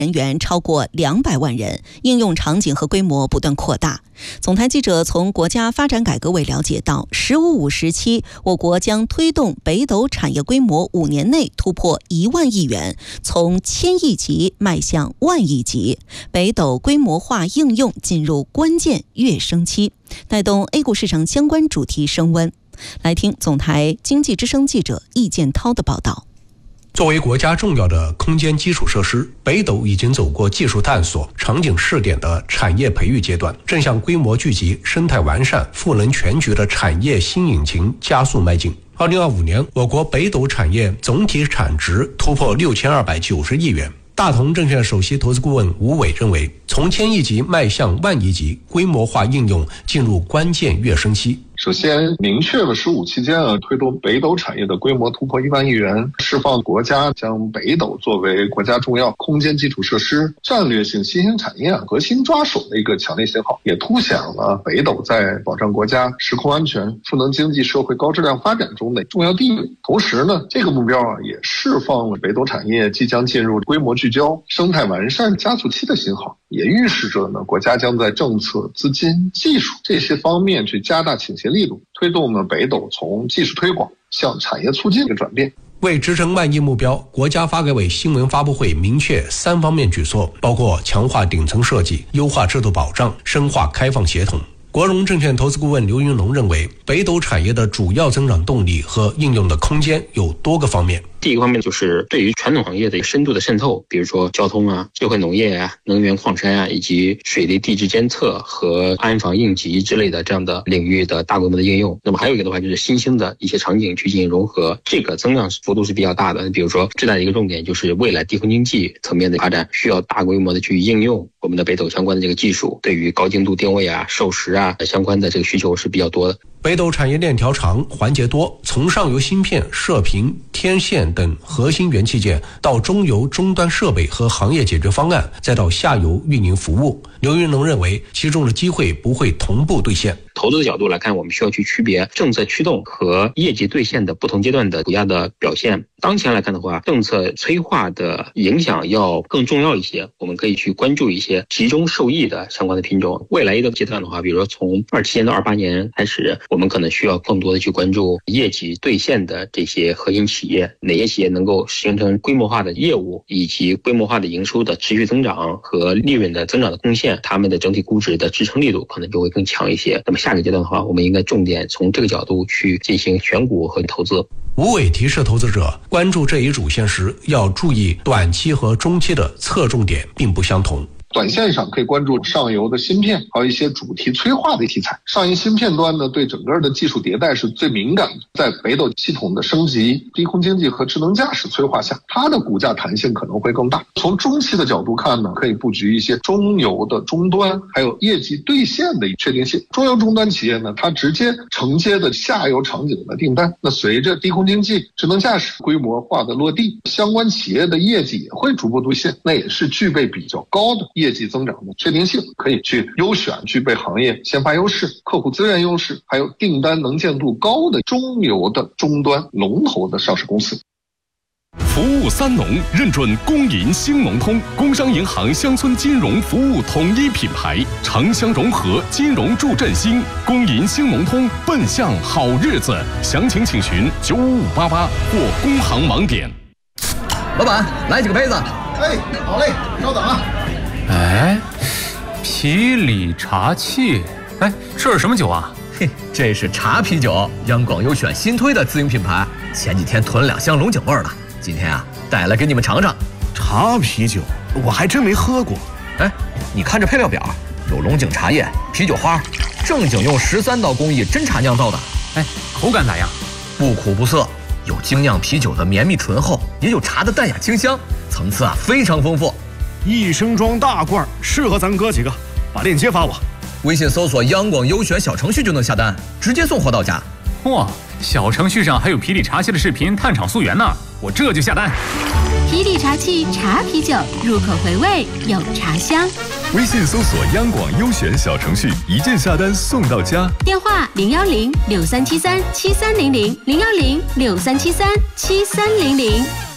人员超过200万人，应用场景和规模不断扩大。总台记者从国家发展改革委了解到，“15+5”时期，我国将推动北斗产业规模5年内突破1万亿元，从1000亿级迈向1万亿级，北斗规模化应用进入关键跃升期，带动 A 股市场相关主题升温。来听总台经济之声记者易建涛的报道。 作为国家重要的空间基础设施，北斗已经走过技术探索、场景试点的产业培育阶段，正向规模聚集、生态完善、赋能全局的产业新引擎加速迈进。2025年，我国北斗产业总体产值突破6290亿元。大同证券首席投资顾问吴伟认为，从1000亿级迈向1万亿级，规模化应用进入关键跃升期。 首先明确了“15”期间推动北斗产业的规模突破1万亿元，释放国家将北斗作为国家重要空间基础设施、战略性新兴产业核心抓手的一个强烈信号，也凸显了北斗在保障国家时空安全、赋能经济社会高质量发展中的重要地位。同时呢，这个目标也释放了北斗产业即将进入规模聚焦、生态完善加速期的信号，也预示着呢国家将在政策、资金、技术这些方面去加大倾斜力度，推动了北斗从技术推广向产业促进的转变。 为支撑1万亿目标，国家发改委新闻发布会明确3方面举措，包括强化顶层设计、优化制度保障、深化开放协同。国融证券投资顾问刘云龙认为，北斗产业的主要增长动力和应用的空间有多个方面。 第一个方面就是对于传统行业的深度的渗透，比如说交通啊、智慧农业啊、能源矿山啊，以及水利地质监测和安防应急之类的这样的领域的大规模的应用。那么还有一个的话，就是新兴的一些场景去进行融合，这个增长幅度是比较大的。比如说最大的一个重点就是未来低空经济层面的发展，需要大规模的去应用我们的北斗相关的这个技术，对于高精度定位啊、授时啊相关的这个需求是比较多的。 北斗产业链条长，环节多，从上游芯片、射频、天线等核心元器件，到中游终端设备和行业解决方案，再到下游运营服务。刘云龙认为，其中的机会不会同步兑现。 投资的角度来看，我们需要去区别政策驱动和业绩兑现的不同阶段的股价的表现。当前来看的话，政策催化的影响要更重要一些，我们可以去关注一些集中受益的相关的品种。未来一个阶段的话，比如说从27年到28年开始，我们可能需要更多的去关注业绩兑现的这些核心企业，哪些企业能够形成规模化的业务，以及规模化的营收的持续增长和利润的增长的贡献，他们的整体估值的支撑力度可能就会更强一些。那么下个阶段的话，我们应该重点从这个角度去进行选股和投资。 吴伟提示投资者，关注这一主线时，要注意短期和中期的侧重点并不相同。 短线上可以关注上游的芯片，还有一些主题催化的题材。上游芯片端呢，对整个的技术迭代是最敏感的，在北斗系统的升级、低空经济和智能驾驶催化下，它的股价弹性可能会更大。从中期的角度看呢，可以布局一些中游的终端，还有业绩兑现的确定性。中游终端企业呢，它直接承接的下游场景的订单，那随着低空经济、智能驾驶规模化的落地，相关企业的业绩也会逐步兑现，那也是具备比较高的业绩增长的确定性，可以去优选具备行业先发优势、客户资源优势，还有订单能见度高的中游的终端龙头的上市公司。 服务三农认准工银兴农通，工商银行乡村金融服务统一品牌，城乡融合，金融助振兴。工银兴农通，奔向好日子。详情请询95588或工行网点。 老板，来几个杯子。 哎，好嘞，稍等啊。 哎，啤礼茶器，哎，这是什么酒啊？ 嘿，这是茶啤酒，央广优选新推的自营品牌。前几天囤了2箱龙井味的，今天啊带来给你们尝尝。 茶啤酒，我还真没喝过。 哎，你看这配料表，有龙井茶叶、啤酒花，正经用13道工艺真茶酿造的。 哎，口感咋样？ 不苦不涩，有精酿啤酒的绵密醇厚，也有茶的淡雅清香，层次啊非常丰富。 一升装大罐，适合咱哥几个。把链接发我， 微信搜索央广优选小程序就能下单，直接送货到家。 哇，小程序上还有啤礼茶器的视频探厂溯源呢，我这就下单。 啤礼茶器茶啤酒，入口回味有茶香。 微信搜索央广优选小程序，一键下单送到家。 电话01063737300，01063737300。